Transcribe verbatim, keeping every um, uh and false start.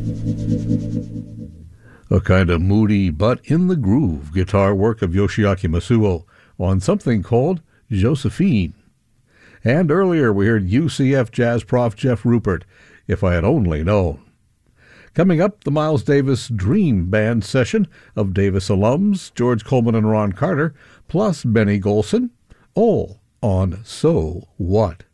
A kind of moody but in the groove guitar work of Yoshiaki Masuo on something called Josephine. And earlier we heard U C F jazz prof Jeff Rupert, If I Had Only Known. Coming up, the Miles Davis Dream Band session of Davis alums George Coleman and Ron Carter, plus Benny Golson, all on So What?